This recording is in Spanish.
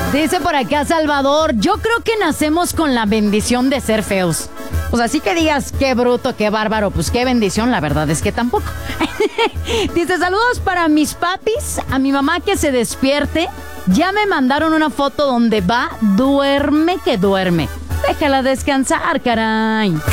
Dice por acá Salvador, yo creo que nacemos con la bendición de ser feos. Pues así que digas, qué bruto, qué bárbaro, pues qué bendición, la verdad es que tampoco. Dice, saludos para mis papis, a mi mamá que se despierte. Ya me mandaron una foto donde va, duerme que duerme. Déjala descansar, caray.